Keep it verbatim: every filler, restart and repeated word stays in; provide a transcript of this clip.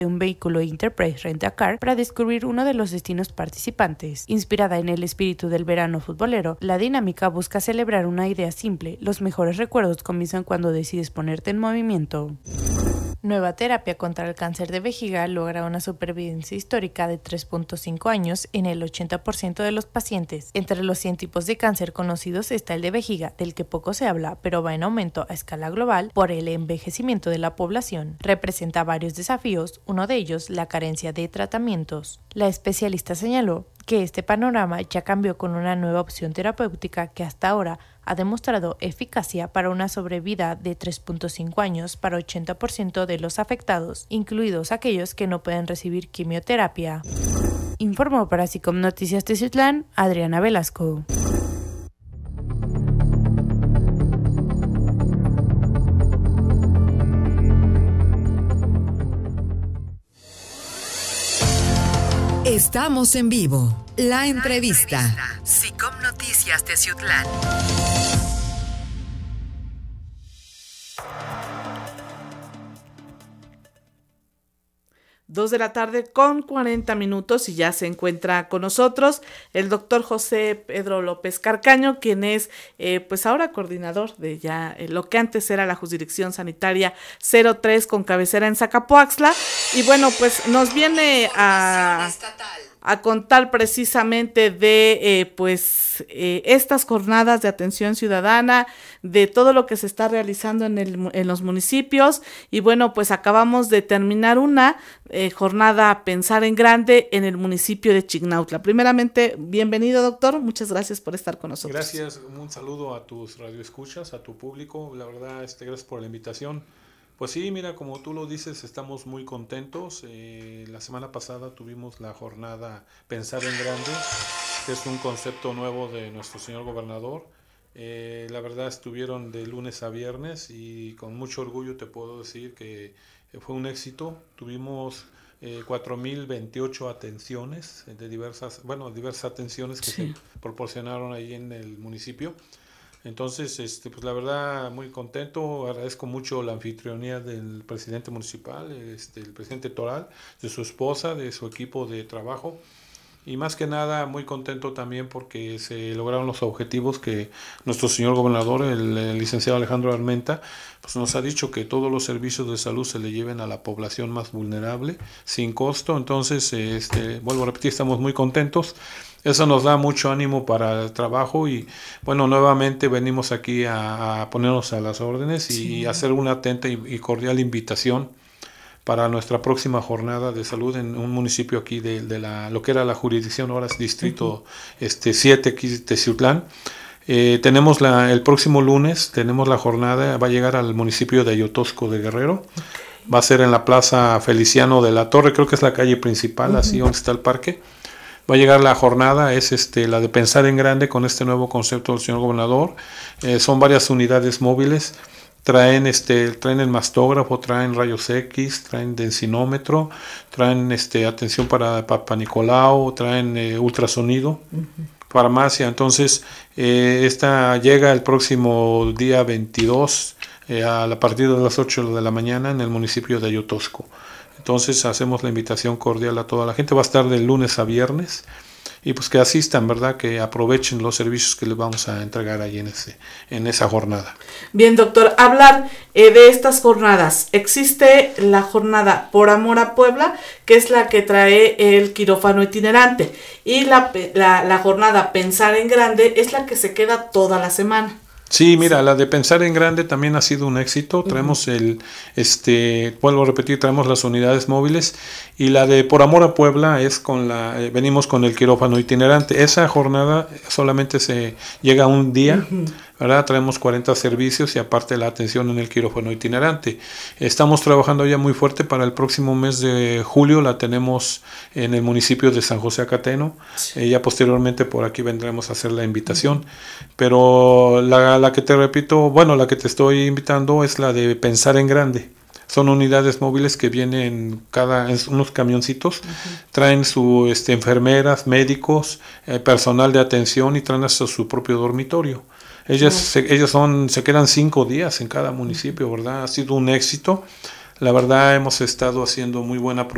un vehículo Enterprise Rent-A-Car para descubrir uno de los destinos participantes. Inspirada en el espíritu del verano futbolero, la dinámica busca celebrar una idea simple: los mejores recuerdos comienzan cuando decides ponerte en movimiento. Nueva terapia contra el cáncer de vejiga logra una supervivencia histórica de tres punto cinco años en el ochenta por ciento de los pacientes. Entre los cien tipos de cáncer conocidos está el de vejiga, del que poco se habla, pero va en aumento a escala global por el envejecimiento de la población. Representa varios desafíos, uno de ellos la carencia de tratamientos. La especialista señaló que este panorama ya cambió con una nueva opción terapéutica que hasta ahora ha demostrado eficacia para una sobrevida de tres punto cinco años para ochenta por ciento de los afectados, incluidos aquellos que no pueden recibir quimioterapia. Informó para Sicom Noticias Teciutlán, Adriana Velasco. Estamos en vivo. La entrevista. Sicom Noticias Teciutlán. Dos de la tarde con cuarenta minutos y ya se encuentra con nosotros el doctor José Pedro López Carcaño, quien es eh, pues ahora coordinador de ya eh, lo que antes era la Jurisdicción Sanitaria cero tres con cabecera en Zacapoaxtla. Y bueno, pues nos viene a, a contar precisamente de eh, pues eh, estas jornadas de atención ciudadana, de todo lo que se está realizando en, el, en los municipios. Y bueno, pues acabamos de terminar una eh, jornada Pensar en Grande en el municipio de Chignautla. Primeramente, bienvenido, doctor, muchas gracias por estar con nosotros. Gracias, un saludo a tus radioescuchas, a tu público, la verdad, este, gracias por la invitación. Pues sí, mira, como tú lo dices, estamos muy contentos. Eh, la semana pasada tuvimos la jornada Pensar en Grande, que es un concepto nuevo de nuestro señor gobernador. Eh, la verdad estuvieron de lunes a viernes y con mucho orgullo te puedo decir que fue un éxito. Tuvimos eh, cuatro mil veintiocho atenciones de diversas, bueno, diversas atenciones que sí. se proporcionaron ahí en el municipio. Entonces, este, pues la verdad, muy contento. Agradezco mucho la anfitrionía del presidente municipal, este, el presidente Toral, de su esposa, de su equipo de trabajo. Y más que nada, muy contento también porque se lograron los objetivos que nuestro señor gobernador, el, el licenciado Alejandro Armenta, pues nos ha dicho que todos los servicios de salud se le lleven a la población más vulnerable, sin costo. Entonces, este, vuelvo a repetir, estamos muy contentos. Eso nos da mucho ánimo para el trabajo y bueno, nuevamente venimos aquí a, a ponernos a las órdenes sí. y hacer una atenta y, y cordial invitación para nuestra próxima jornada de salud en un municipio aquí de, de la, lo que era la jurisdicción, ahora es distrito uh-huh. este, siete, aquí Teciutlán. Eh, tenemos la, el próximo lunes, tenemos la jornada, va a llegar al municipio de Ayotosco de Guerrero. Okay. Va a ser en la Plaza Feliciano de la Torre, creo que es la calle principal, uh-huh. así donde está el parque. Va a llegar la jornada, es este la de Pensar en Grande con este nuevo concepto del señor gobernador. Eh, son varias unidades móviles, traen este traen el mastógrafo, traen rayos X, traen densinómetro, traen este atención para Papa Nicolau, traen eh, ultrasonido, uh-huh. farmacia. Entonces, eh, esta llega el próximo día veintidós eh, a, a partir de las ocho de la mañana en el municipio de Ayotosco. Entonces hacemos la invitación cordial a toda la gente, va a estar de lunes a viernes y pues que asistan, ¿verdad? Que aprovechen los servicios que les vamos a entregar ahí en, ese, en esa jornada. Bien, doctor, hablar eh, de estas jornadas. Existe la jornada Por Amor a Puebla, que es la que trae el quirófano itinerante, y la, la, la jornada Pensar en Grande es la que se queda toda la semana. Sí, mira, sí. La de Pensar en Grande también ha sido un éxito. Traemos uh-huh. el, este, vuelvo a repetir, traemos las unidades móviles y la de Por Amor a Puebla es con la, eh, venimos con el quirófano itinerante. Esa jornada solamente se llega un día, uh-huh. ¿verdad? Traemos cuarenta servicios y aparte la atención en el quirófano itinerante. Estamos trabajando ya muy fuerte para el próximo mes de julio, la tenemos en el municipio de San José Acateno. Sí. Eh, ya posteriormente por aquí vendremos a hacer la invitación, uh-huh. pero la La que te repito, bueno, la que te estoy invitando es la de Pensar en Grande. Son unidades móviles que vienen cada en unos camioncitos, uh-huh. traen su este, enfermeras, médicos, eh, personal de atención y traen hasta su propio dormitorio. Ellas, uh-huh. se, ellas son, se quedan cinco días en cada municipio, ¿verdad? Ha sido un éxito. La verdad hemos estado haciendo muy buena producción.